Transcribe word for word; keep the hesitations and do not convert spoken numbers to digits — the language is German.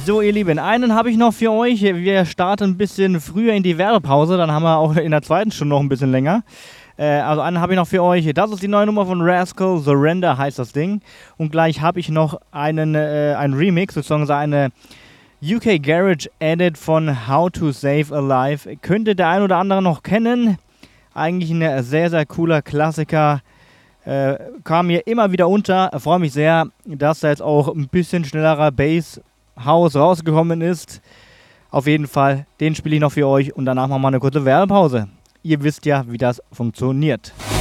So, ihr Lieben, einen habe ich noch für euch. Wir starten ein bisschen früher in die Werbepause, dann haben wir auch in der zweiten Stunde noch ein bisschen länger. Äh, also einen habe ich noch für euch. Das ist die neue Nummer von Rascal, Surrender heißt das Ding. Und gleich habe ich noch einen, äh, einen Remix, beziehungsweise eine U K Garage Edit von How to Save a Life. Könnte der ein oder andere noch kennen. Eigentlich ein sehr, sehr cooler Klassiker. Äh, kam mir immer wieder unter. Freue mich sehr, dass da jetzt auch ein bisschen schnellerer Bass House rausgekommen ist. Auf jeden Fall, den spiele ich noch für euch und danach machen wir eine kurze Werbepause. Ihr wisst ja, wie das funktioniert.